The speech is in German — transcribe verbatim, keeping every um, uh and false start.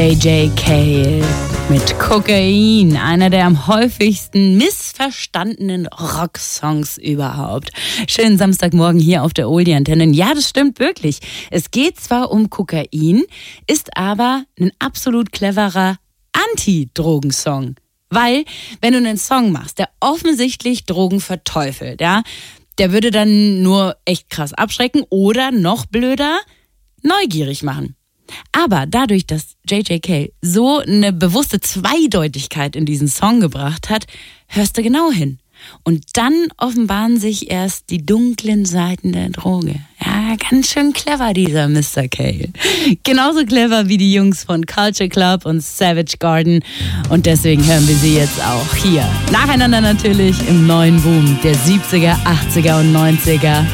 J J Cale mit Kokain, einer der am häufigsten missverstandenen Rocksongs überhaupt. Schönen Samstagmorgen hier auf der Oldie-Antenne. Ja, das stimmt wirklich. Es geht zwar um Kokain, ist aber ein absolut cleverer Anti-Drogensong. Weil, wenn du einen Song machst, der offensichtlich Drogen verteufelt, ja, der würde dann nur echt krass abschrecken oder noch blöder, neugierig machen. Aber dadurch, dass J J Cale so eine bewusste Zweideutigkeit in diesen Song gebracht hat, hörst du genau hin. Und dann offenbaren sich erst die dunklen Seiten der Droge. Ja, ganz schön clever, dieser Mister Cale. Genauso clever wie die Jungs von Culture Club und Savage Garden. Und deswegen hören wir sie jetzt auch hier. Nacheinander natürlich im neuen Boom der siebziger, achtziger und neunziger.